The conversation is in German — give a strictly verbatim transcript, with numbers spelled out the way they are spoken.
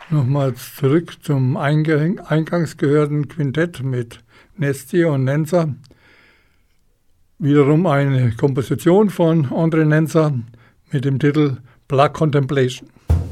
Nochmals zurück zum Eingang, eingangs gehörten Quintett mit Nestia und Nenza. Wiederum eine Komposition von André Nenza mit dem Titel Black Contemplation.